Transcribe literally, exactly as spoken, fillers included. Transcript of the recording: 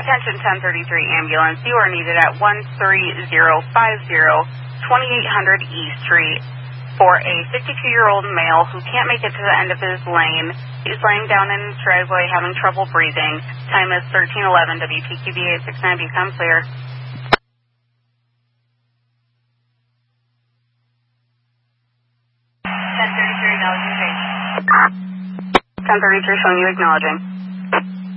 Attention ten thirty-three ambulance, you are needed at one three zero five zero twenty-eight hundred East Street for a fifty-two-year-old male who can't make it to the end of his lane. He's laying down in his driveway having trouble breathing. Time is thirteen eleven, W P Q B eight six nine, become clear. ten thirty-three, acknowledging. ten thirty-three, showing you acknowledging.